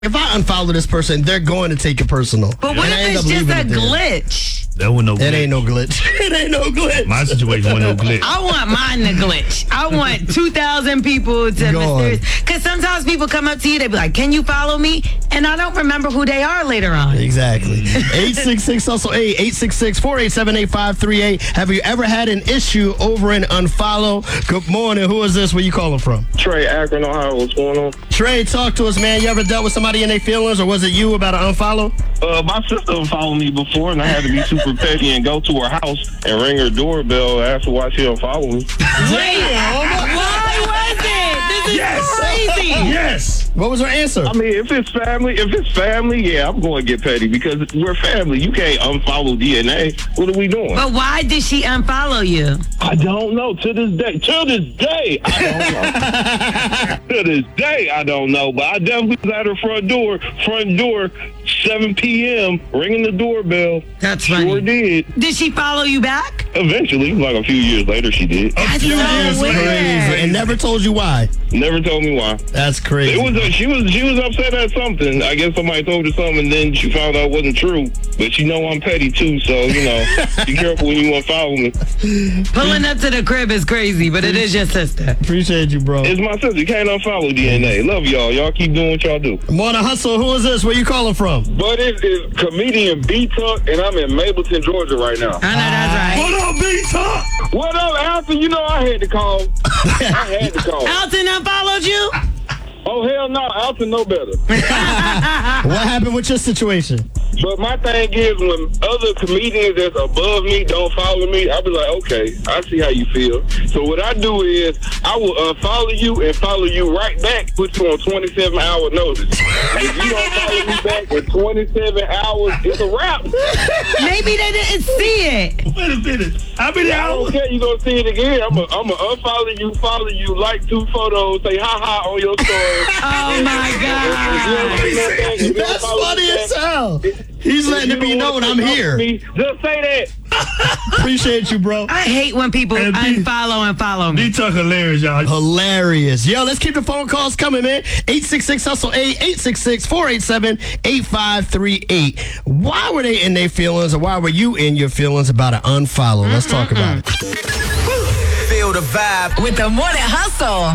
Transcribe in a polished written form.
if I unfollow this person, they're going to take it personal. But what if it's just a glitch? That was no glitch. It ain't no glitch. It ain't no glitch. My situation was no glitch. I want mine to glitch. I want 2,000 people to mysterious. Because sometimes people come up to you, they be like, can you follow me? And I don't remember who they are later on. Exactly. 866-HUSTLE-8, 866-487-8538. Have you ever had an issue over an unfollow? Good morning. Who is this? Where you calling from? Trey, Akron, Ohio. What's going on? Trey, talk to us, man. You ever dealt with somebody in their feelings, or was it you about an unfollow? My sister followed me before, and I had to be super petty and go to her house and ring her doorbell and ask her why she unfollowed me. Wait, why was it? This is crazy. Yes. What was her answer? I mean, if it's family, yeah, I'm going to get petty because we're family. You can't unfollow DNA. What are we doing? But why did she unfollow you? I don't know. To this day, I don't know. To this day, I don't know. But I definitely was at her front door, 7 p.m., ringing the doorbell. That's funny. Sure did. Did she follow you back? Eventually, like a few years later, she did. That's so weird. And never told you why. Never told me why. That's crazy. She was upset at something. I guess somebody told her something, and then she found out it wasn't true. But you know I'm petty too, so be careful when you unfollow me. Pulling up to the crib is crazy, but it is your sister. Appreciate you, bro. It's my sister. You can't unfollow DNA. Love y'all. Y'all keep doing what y'all do. Morning Hustle. Who is this? Where you calling from? But it is comedian B-Tuck, and I'm in Mableton, Georgia right now. I know that's right. What up, B-Tuck? What up, Alton? You know I had to call. Alton unfollowed you? Oh, hell no. Alton know better. What happened with your situation? But my thing is, when other comedians that's above me don't follow me, I'll be like, okay, I see how you feel. So what I do is, I will unfollow you and follow you right back, put you on 27-hour notice. If you don't follow me back in 27 hours, it's a wrap. Maybe they didn't see it. Wait a minute. How many I don't hours? care, you gonna see it again. I'm gonna unfollow you, follow you, like 2 photos, say ha-ha on your story. Oh, my God. That's funny as hell. He's letting me know when I'm here. Just say that. Appreciate you, bro. I hate when people unfollow and follow me. B-Tuck hilarious, y'all. Hilarious. Yo, let's keep the phone calls coming, man. 866-HUSTLE-8, 866-487-8538. Why were they in their feelings, or why were you in your feelings about an unfollow? Let's talk about it. Feel the vibe with the Morning Hustle.